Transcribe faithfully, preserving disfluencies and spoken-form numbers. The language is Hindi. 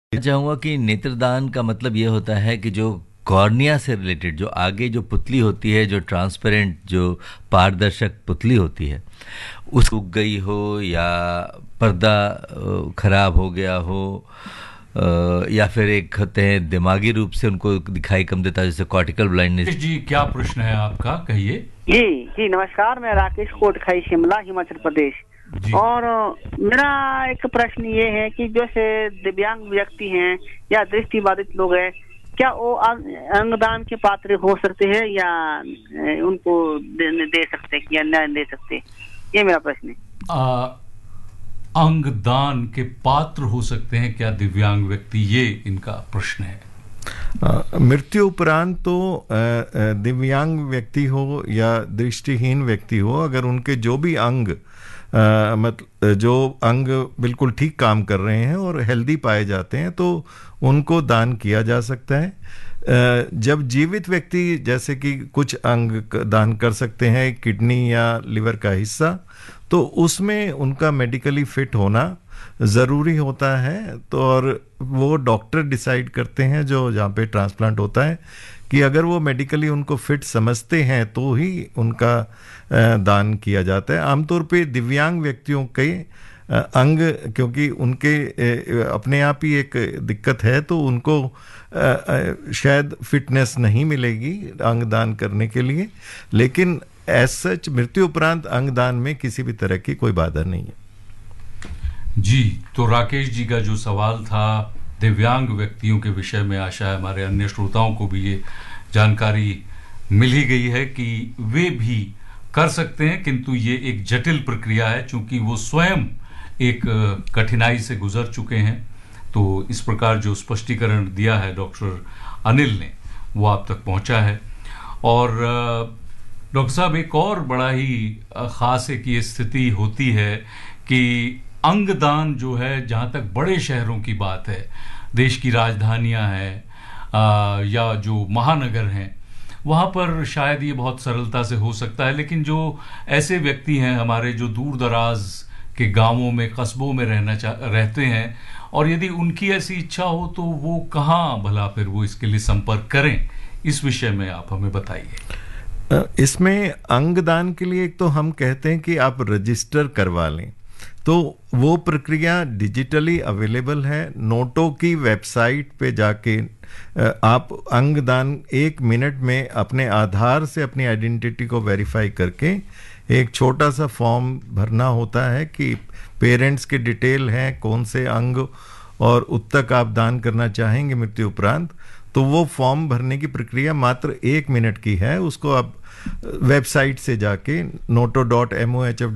चाहूँगा कि नेत्रदान का मतलब ये होता है कि जो कॉर्निया से रिलेटेड, जो आगे जो पुतली होती है, जो ट्रांसपेरेंट, जो पारदर्शक पुतली होती है, उस उग गई हो या पर्दा अ, खराब हो गया हो, अ, या फिर एक होते हैं दिमागी रूप से उनको दिखाई कम देता है, जैसे कॉर्टिकल ब्लाइंडनेस। जी, क्या प्रश्न है आपका, कहिए। जी जी नमस्कार, मैं राकेश कोटखाई, शिमला, हिमाचल प्रदेश। और मेरा एक प्रश्न ये है कि जैसे दिव्यांग व्यक्ति हैं या दृष्टिबाधित लोग हैं, क्या वो अंगदान के पात्र हो सकते हैं या उनको दे, दे सकते हैं या न दे सकते, ये मेरा प्रश्न है। अंगदान के पात्र हो सकते हैं क्या दिव्यांग व्यक्ति, ये इनका प्रश्न है। मृत्यु उपरांत तो दिव्यांग व्यक्ति हो या दृष्टिहीन व्यक्ति हो, अगर उनके जो भी अंग मतलब जो अंग बिल्कुल ठीक काम कर रहे हैं और हेल्दी पाए जाते हैं तो उनको दान किया जा सकता है। जब जीवित व्यक्ति जैसे कि कुछ अंग दान कर सकते हैं, किडनी या लिवर का हिस्सा, तो उसमें उनका मेडिकली फिट होना ज़रूरी होता है। तो और वो डॉक्टर डिसाइड करते हैं जो जहाँ पे ट्रांसप्लांट होता है कि अगर वो मेडिकली उनको फिट समझते हैं तो ही उनका दान किया जाता है। आमतौर पे दिव्यांग व्यक्तियों के अंग, क्योंकि उनके अपने आप ही एक दिक्कत है, तो उनको शायद फिटनेस नहीं मिलेगी अंग दान करने के लिए, लेकिन एज सच मृत्यु उपरांत अंग दान में किसी भी तरह की कोई बाधा नहीं है। जी, तो राकेश जी का जो सवाल था दिव्यांग व्यक्तियों के विषय में, आशा है हमारे अन्य श्रोताओं को भी ये जानकारी मिल ही गई है कि वे भी कर सकते हैं, किंतु ये एक जटिल प्रक्रिया है, चूंकि वो स्वयं एक कठिनाई से गुजर चुके हैं। तो इस प्रकार जो स्पष्टीकरण दिया है डॉक्टर अनिल ने, वो आप तक पहुंचा है। और डॉक्टर साहब, एक और बड़ा ही खास एक ये स्थिति होती है कि अंगदान जो है, जहाँ तक बड़े शहरों की बात है, देश की राजधानियाँ हैं या जो महानगर हैं, वहाँ पर शायद ये बहुत सरलता से हो सकता है, लेकिन जो ऐसे व्यक्ति हैं हमारे जो दूर दराज के गांवों में, कस्बों में रहना रहते हैं, और यदि उनकी ऐसी इच्छा हो तो वो कहाँ भला फिर वो इसके लिए संपर्क करें, इस विषय में आप हमें बताइए। इसमें अंगदान के लिए एक तो हम कहते हैं कि आप रजिस्टर करवा लें, तो वो प्रक्रिया डिजिटली अवेलेबल है। नोटो की वेबसाइट पे जाके आप अंगदान एक मिनट में अपने आधार से अपनी आइडेंटिटी को वेरीफाई करके एक छोटा सा फॉर्म भरना होता है कि पेरेंट्स के डिटेल हैं, कौन से अंग और उत तक आप दान करना चाहेंगे मृत्यु उपरांत, तो वो फॉर्म भरने की प्रक्रिया मात्र एक मिनट की है। उसको आप वेबसाइट से जाके Noto dot M O H F